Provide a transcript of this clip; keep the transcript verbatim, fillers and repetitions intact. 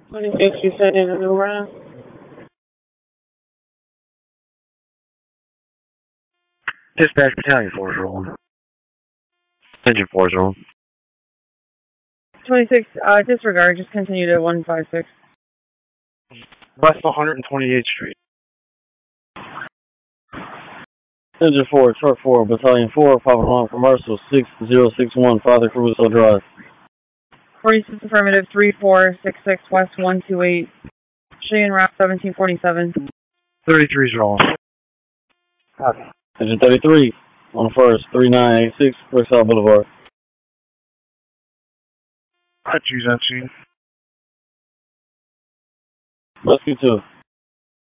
twenty-six, you said in a new round? Dispatch Battalion four is rolling. Engine four is rolling. twenty-six, uh, disregard, just continue to one five six. West one hundred twenty-eighth Street. Engine four, truck four, Battalion four, Papa Long Commercial, six zero six one, Father Caruso Drive. forty-six affirmative, three four six six, West one two eight, Cheyenne Route seventeen forty-seven. thirty-three is rolling. Copy. Engine thirty-three, on first, three nine eight six, Brookside Boulevard. Hutchies, Hutchies. Rescue two.